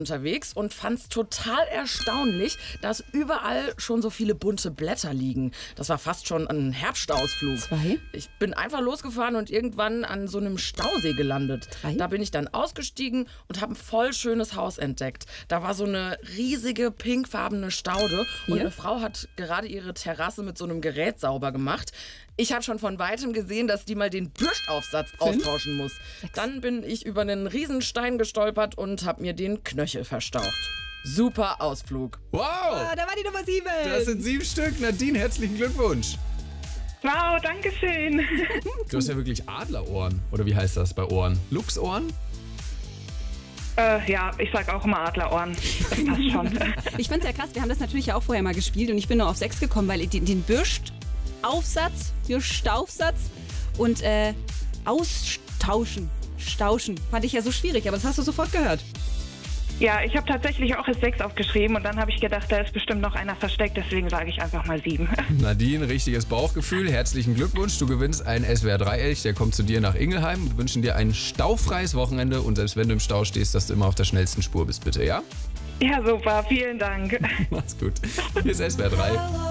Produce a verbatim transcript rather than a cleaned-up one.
unterwegs und fand es total erstaunlich, dass überall schon so viele bunte Blätter liegen. Das war fast schon ein Herbstausflug. Zwei. Ich bin einfach losgefahren und irgendwann an so einem Stausee gelandet. Drei. Da bin ich dann ausgestiegen und habe ein voll schönes Haus entdeckt. Da war so eine riesige pinkfarbene Staude und Vier. eine Frau hat gerade ihre Terrasse mit so einem Gerät sauber gemacht. Ich habe schon von weitem gesehen, dass die mal den Bürstaufsatz austauschen muss. Dann bin ich über einen Riesenstein gestolpert und habe mir den Knöchel verstaucht. Super Ausflug. Wow! Ah, da war die Nummer sieben. Das sind sieben Stück. Nadine, herzlichen Glückwunsch. Wow, danke schön. Du hast ja wirklich Adlerohren. Oder wie heißt das bei Ohren? Luchsohren? äh, ja, ich sag auch immer Adlerohren. Das passt schon. Ich fand's ja krass, wir haben das natürlich ja auch vorher mal gespielt und ich bin nur auf sechs gekommen, weil den, den Bürstaufsatz, Bürstaufsatz und äh, austauschen, stauschen, fand ich ja so schwierig, aber das hast du sofort gehört. Ja, ich habe tatsächlich auch S sechs aufgeschrieben und dann habe ich gedacht, da ist bestimmt noch einer versteckt, deswegen sage ich einfach mal sieben. Nadine, richtiges Bauchgefühl. Herzlichen Glückwunsch. Du gewinnst einen S W R drei Elch, der kommt zu dir nach Ingelheim. Wir wünschen dir ein staufreies Wochenende und selbst wenn du im Stau stehst, dass du immer auf der schnellsten Spur bist, bitte, ja? Ja, super, vielen Dank. Mach's gut. Hier ist S W R drei.